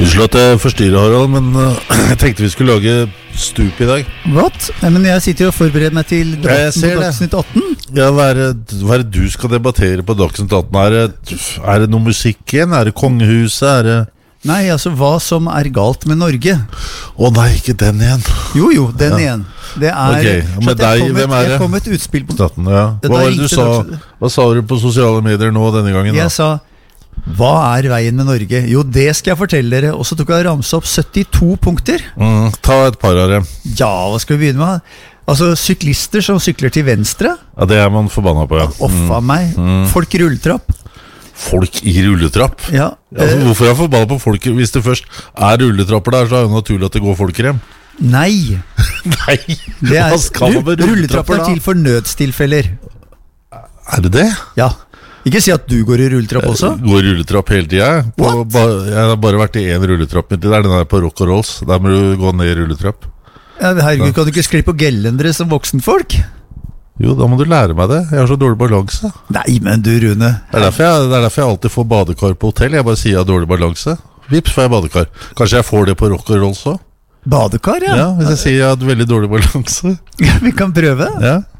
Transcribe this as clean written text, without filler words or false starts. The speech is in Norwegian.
Unnskyld at jeg forstyrrer, Harald, men jeg tenkte vi skulle lage stup i dag. What? Men jeg sitter jo og forbereder meg til debatten på Dagsnytt 18. Ja, hva er det du skal debattere på Dagsnytt 18? Er det noe musikk igjen? Er det kongehuset? Er det... Nei, altså hva som er galt med Norge. Å nei, ikke den igjen. Jo, den igjen. Det er... Ok, med deg, hvem er det? Jeg kom et utspill på... Ja. Hva var det du sa? Hva sa du på sosiale medier nå denne gangen? Jeg sa... Hva er veien med Norge? Jo, det skal jeg fortelle dere. Og så tok jeg ramse opp 72 punkter. Ta et par av dem. Ja, hva skal vi begynne med? Altså, syklister som sykler til venstre. Ja, det er man forbanna på, ja. Offa meg. Folk i rulletrapp. Folk i rulletrapp? Ja. Altså, hvorfor er jeg forbanna på folk? Hvis det først er rulletrapper der, så er det naturlig at det går folk hjem. Nei. Nei, det er, hva skal man med rulletrapper da? Til for nødstilfeller. Er det det? Ja. Ikke si at du går i rulletrapp også. Jeg går i rulletrapp hele tiden. Jeg har bare vært i en rulletrapp. Det er den der på Rock og Rolls. Der må du gå ned i rulletrapp. Ja, herregud, kan du ikke skli på gelendere som voksenfolk? Jo, da må du lære meg det. Jeg har så dårlig balanse. Nei, men du, Rune. Det er derfor jeg alltid får badekar på hotell. Jeg bare sier jeg har dårlig balanse. Vips, får jeg badekar. Kanskje jeg får det på Rock og Rolls også? Badekar, ja. Ja, hvis jeg sier jeg har veldig dårlig balanse. Vi kan prøve. Ja.